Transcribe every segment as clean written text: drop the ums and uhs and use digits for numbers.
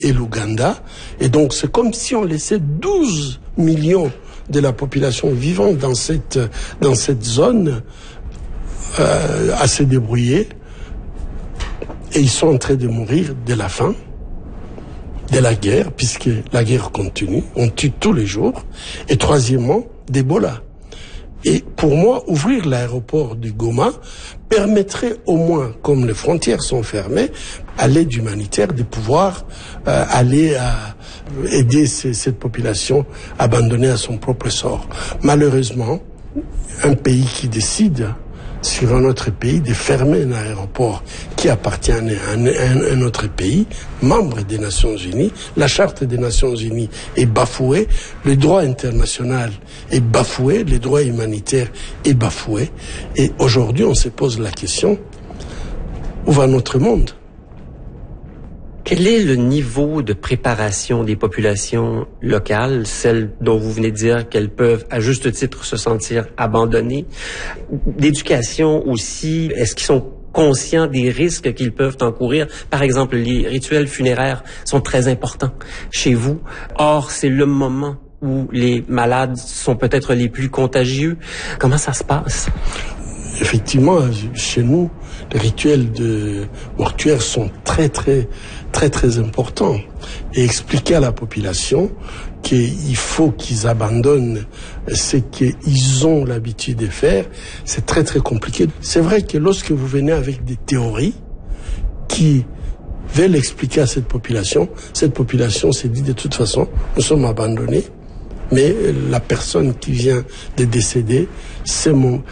et l'Ouganda. Et donc c'est comme si on laissait 12 millions de la population vivant dans cette zone à se débrouiller. Et ils sont en train de mourir de la faim, de la guerre, puisque la guerre continue, on tue tous les jours. Et troisièmement, d'Ebola. Et pour moi, ouvrir l'aéroport de Goma permettrait au moins, comme les frontières sont fermées, à l'aide humanitaire de pouvoir aller aider cette population abandonnée à son propre sort. Malheureusement, un pays qui décide sur un autre pays de fermer un aéroport qui appartient à un autre pays, membre des Nations Unies, la Charte des Nations Unies est bafouée, le droit international est bafoué, le droit humanitaire est bafoué. Et aujourd'hui, on se pose la question, où va notre monde ? Quel est le niveau de préparation des populations locales, celles dont vous venez de dire qu'elles peuvent, à juste titre, se sentir abandonnées? D'éducation aussi, est-ce qu'ils sont conscients des risques qu'ils peuvent encourir? Par exemple, les rituels funéraires sont très importants chez vous. Or, c'est le moment où les malades sont peut-être les plus contagieux. Comment ça se passe? Effectivement, chez nous, les rituels mortuaires sont très importants. Et expliquer à la population qu'il faut qu'ils abandonnent ce qu'ils ont l'habitude de faire, c'est très compliqué. C'est vrai que lorsque vous venez avec des théories qui veulent expliquer à cette population se dit de toute façon, nous sommes abandonnés. Mais la personne qui vient de décéder, c'est mon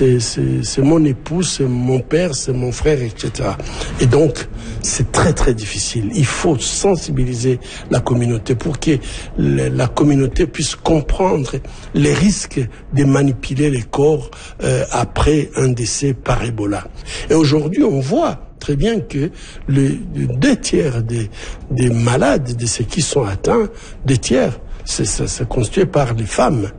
époux, c'est mon père, c'est mon frère, etc. Et donc, c'est très difficile. Il faut sensibiliser la communauté pour que la communauté puisse comprendre les risques de manipuler les corps après un décès par Ebola. Et aujourd'hui, on voit très bien que les 2/3 des malades, de ceux qui sont atteints, 2/3, c'est constitué par les femmes.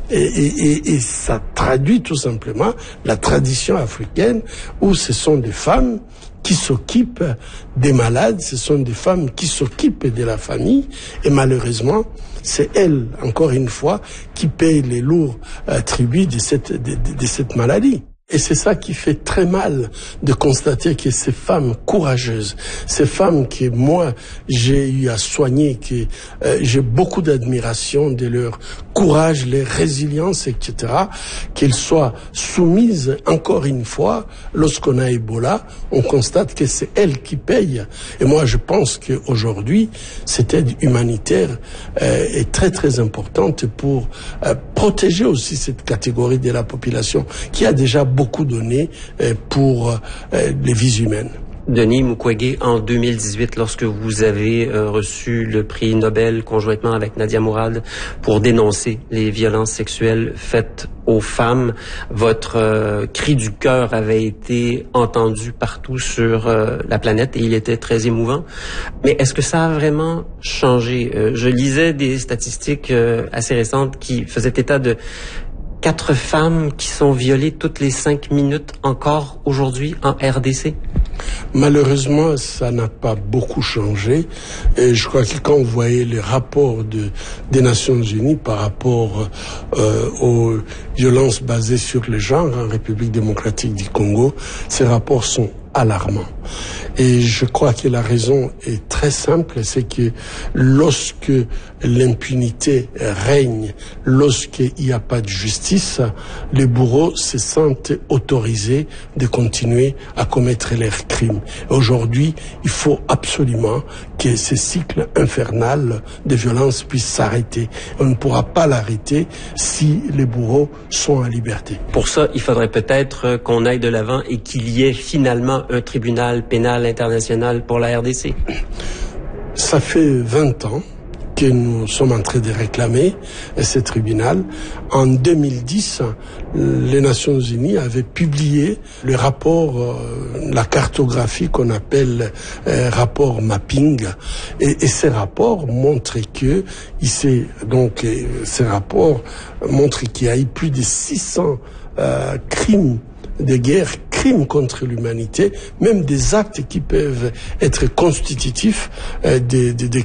Et ça traduit tout simplement la tradition africaine où ce sont des femmes qui s'occupent des malades, ce sont des femmes qui s'occupent de la famille et malheureusement, c'est elles, encore une fois, qui payent les lourds tributs de cette maladie. Et c'est ça qui fait très mal de constater que ces femmes courageuses, ces femmes que moi j'ai eu à soigner, que j'ai beaucoup d'admiration de leur courage, leur résilience, etc., qu'elles soient soumises encore une fois, lorsqu'on a Ebola, on constate que c'est elles qui payent. Et moi je pense qu'aujourd'hui, cette aide humanitaire est très importante pour protéger aussi cette catégorie de la population qui a déjà beaucoup donné pour les vies humaines. Denis Mukwege, en 2018, lorsque vous avez reçu le prix Nobel conjointement avec Nadia Mourad pour dénoncer les violences sexuelles faites aux femmes, votre cri du cœur avait été entendu partout sur la planète et il était très émouvant. Mais est-ce que ça a vraiment changé? Je lisais des statistiques assez récentes qui faisaient état de 4 femmes qui sont violées toutes les 5 minutes encore aujourd'hui en RDC? Malheureusement, ça n'a pas beaucoup changé. Et je crois que quand vous voyez les rapports des Nations Unies par rapport aux violences basées sur le genre en République démocratique du Congo, ces rapports sont alarmant. Et je crois que la raison est très simple, c'est que lorsque l'impunité règne, lorsqu'il n'y a pas de justice, les bourreaux se sentent autorisés de continuer à commettre leurs crimes. Aujourd'hui, il faut absolument que ce cycle infernal de violence puisse s'arrêter. On ne pourra pas l'arrêter si les bourreaux sont en liberté. Pour ça, il faudrait peut-être qu'on aille de l'avant et qu'il y ait finalement un tribunal pénal international pour la RDC. Ça fait 20 ans que nous sommes en train de réclamer ce tribunal. En 2010, les Nations Unies avaient publié le rapport, la cartographie qu'on appelle rapport mapping. Et ces rapports montrent que, ces rapports montrent qu'il y a eu plus de 600 crimes de guerre, crimes contre l'humanité, même des actes qui peuvent être constitutifs de